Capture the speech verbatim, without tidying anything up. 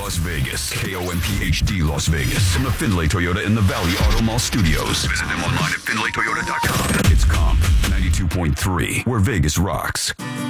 Las Vegas. K O M P H D Las Vegas. From the Findlay Toyota in the Valley Auto Mall Studios. Visit them online at findlay toyota dot com. It's Comp ninety-two point three, where Vegas rocks.